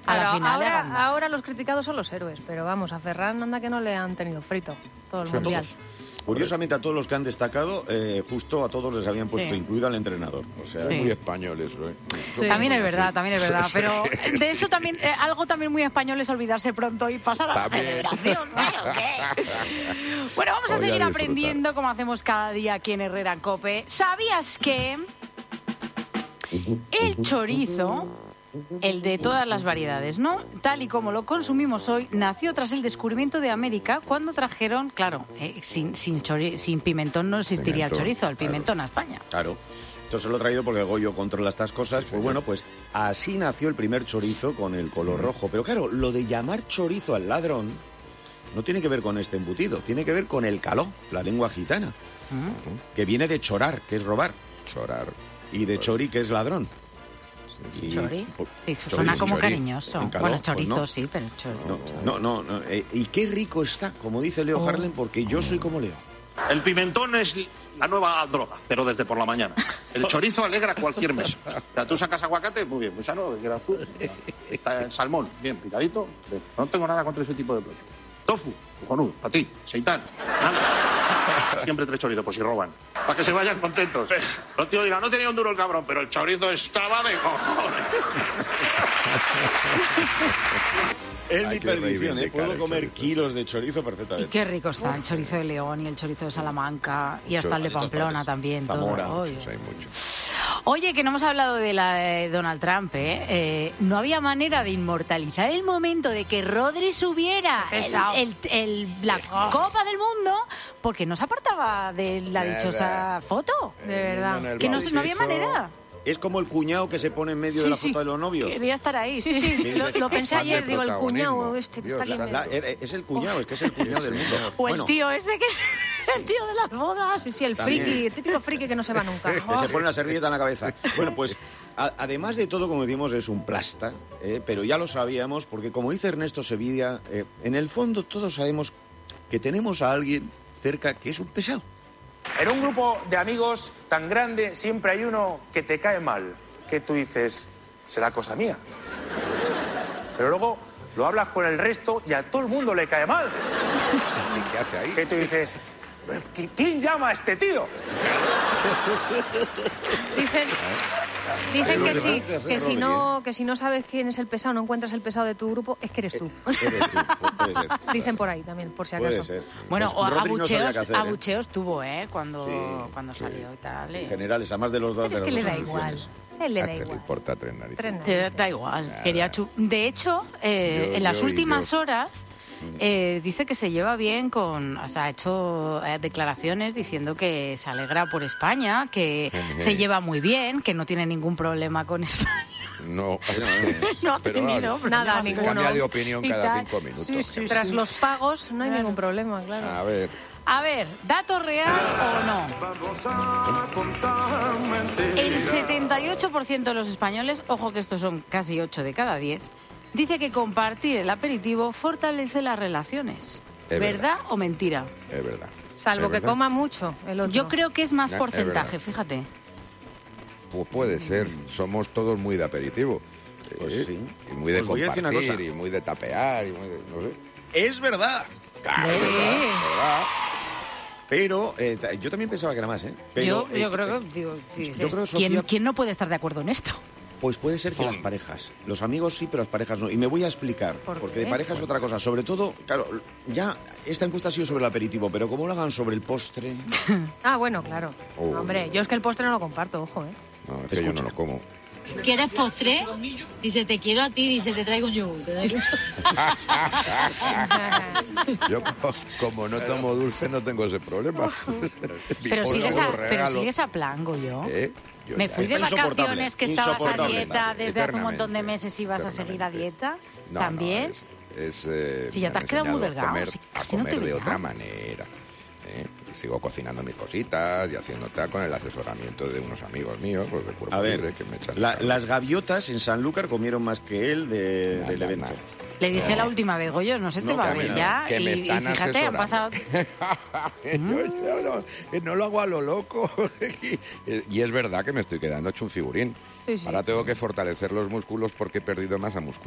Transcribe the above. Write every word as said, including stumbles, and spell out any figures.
A la Ahora, final ahora, ganó. ahora los criticados son los héroes, pero vamos, a Ferran anda que no le han tenido frito todo el Sí, a mundial. todos. Curiosamente, a todos los que han destacado, eh, justo a todos les habían puesto, Sí. incluido al entrenador. O sea, Sí. Muy español eso, ¿eh? Sí. También es verdad, Sí. también es verdad, pero de eso también, eh, algo también muy español es olvidarse pronto y pasar a la También. celebración, ¿pero qué? Bueno, vamos a Voy a seguir disfrutar. aprendiendo como hacemos cada día aquí en Herrera en COPE. ¿Sabías que el chorizo, el de todas las variedades, ¿no? Tal y como lo consumimos hoy, nació tras el descubrimiento de América cuando trajeron, claro, eh, sin, sin, chori- sin pimentón no existiría el Pimentón, chorizo, el claro. pimentón a España. claro. Esto se lo he traído porque Goyo controla estas cosas. Pues bueno, pues así nació el primer chorizo con el color rojo. Pero claro, lo de llamar chorizo al ladrón no tiene que ver con este embutido, tiene que ver con el caló, la lengua gitana, que viene de chorar, que es robar, Chorar. y de chori, que es ladrón. Y- ¿Chori? pues, Sí, chori, suena como chori. cariñoso. En caló, Bueno, pues chorizo no. sí, pero chori. No, no, no. no, eh, y qué rico está, como dice Leo Oh. Harlem, porque yo soy como Leo. El pimentón es la nueva droga, pero desde por la mañana. El chorizo alegra cualquier mes. O sea, tú sacas aguacate, muy bien, muy sano, que quieras tú. Está el salmón, bien picadito. Bien. No tengo nada contra ese tipo de platos. Tofu, cojonudo, para ti, seitán. nada. Siempre tres chorizos, por si roban. Para que se vayan contentos. Los tíos dirán, no tenía un duro el cabrón, pero el chorizo estaba de cojones. Es Hay mi que perdición, ¿eh? reivindicar Puedo el comer chorizo. kilos de chorizo Y perfectamente. qué rico está el chorizo de León y el chorizo de Salamanca y hasta el de Chorizo, Pamplona partes. también. Zamora. Todo. Oye. Pues hay mucho. Oye, que no hemos hablado de la de Donald Trump, ¿eh? Eh, no había manera de inmortalizar el momento de que Rodri subiera el- Pesado. el- el- la Copa del Mundo porque no se apartaba de la Nada. dichosa foto. De verdad. En el Que no, no había bautizo. manera. Es como el cuñado que se pone en medio de Sí, la sí. foto de los novios. Quería estar ahí. Sí, sí, lo, lo pensé Fan de ayer, digo, el protagonismo. cuñado este que está aquí Dios, en La- medio. la- es el cuñado, es que es el cuñado del mundo. O el Bueno, tío ese que... El tío de las bodas. Sí, sí, el También. friki, el típico friki que no se va nunca. que se pone la servilleta en la cabeza. Bueno, pues a- además de todo, como decimos, es un plasta, ¿eh? Pero ya lo sabíamos, porque como dice Ernesto Sevilla, eh, en el fondo todos sabemos que tenemos a alguien cerca que es un pesado. En un grupo de amigos tan grande siempre hay uno que te cae mal, que tú dices, será cosa mía. Pero luego lo hablas con el resto y a todo el mundo le cae mal. ¿Y qué hace ahí? Que tú dices, "¿Qui- ¿quién llama a este tío? Dicen, dicen que Lo sí, que hace que si Rodri, no, que si no sabes quién es el pesado, no encuentras el pesado de tu grupo, es que eres tú. Eres tú, pu- puede ser. Dicen por ahí también, por si acaso. Puede ser. Bueno, Pues o Rodri no sabía abucheos, qué hacer, ¿eh? abucheos tuvo, ¿eh? Cuando, Sí, cuando sí. salió y tal. En ¿eh? general, a más de los dos. Pero es de que le las da dos igual. posiciones. Él le ¿A da qué le igual. importa tres narices? Tres Te da, da igual. Nada. Quería chu- De hecho, eh, Yo- en las yo y últimas yo. horas eh, dice que se lleva bien con... O sea, ha hecho eh, declaraciones diciendo que se alegra por España, que Ujú. se lleva muy bien, que no tiene ningún problema con España. No, No ha pero tenido vale. Nada, problemas ninguno. con- Cambia de opinión y cada tal. cinco minutos. Sí, sí, sí. Tras los pagos no hay Claro. ningún problema, claro. A ver, A ver, ¿dato real o no? El setenta y ocho por ciento de los españoles, ojo que estos son casi ocho de cada diez, dice que compartir el aperitivo fortalece las relaciones. Es ¿Verdad, verdad. o mentira? es verdad. Salvo Es que verdad. coma mucho el otro. Yo creo que es más Ya, es porcentaje, verdad. fíjate. Pues puede ser. Somos todos muy de aperitivo. Pues ¿eh? sí. Y muy de Pues voy a decir una compartir, cosa. y muy de tapear, y muy de... No sé. Es verdad. Claro, Sí. ¿verdad? Pero eh, ta- yo también pensaba que era más, ¿eh? Pero, yo, eh, yo creo eh, que... Digo, sí, yo sí. creo, ¿Quién, Sofía- quién no puede estar de acuerdo en esto? Pues puede ser que las parejas. Los amigos sí, pero las parejas no. Y me voy a explicar. ¿Por Porque qué? de pareja es otra cosa. Sobre todo, claro, ya esta encuesta ha sido sobre el aperitivo, pero como lo hagan sobre el postre... Ah, bueno, claro. Oh. Hombre, yo es que el postre no lo comparto, ojo, ¿eh? No, es que yo no lo como. ¿Quieres postre? Dice, te quiero a ti, dice, te traigo un yogur. te traigo un- Yo, co- como no tomo dulce, no tengo ese problema. Pero Por sigues, favor, a, pero regalo. sigues a plango yo. ¿Eh? Yo Me ya- fui de está insoportable, vacaciones que estabas a insoportable. dieta desde hace un montón de Eternamente, meses y vas a seguir a eternamente. dieta. No, ¿También? no, es, es, eh, Si ya me te han has quedado muy enseñado a delgado, comer- si a casi no te comer de veía. otra manera. ¿eh? Y sigo cocinando mis cositas y haciendo tal con el asesoramiento de unos amigos míos, pues de cuerpo A libre, ver, que me echan... la- las gaviotas en Sanlúcar comieron más que él de- Nada, del evento. nada. Le dije No. la última vez, Goyo, no se te No, va que bien me- ya. que y, me y están fíjate, han pasado... asesorando. Yo- yo no, que no lo hago a lo loco. Y es verdad que me estoy quedando hecho un figurín. Sí, sí. Ahora tengo que fortalecer los músculos porque he perdido masa muscular.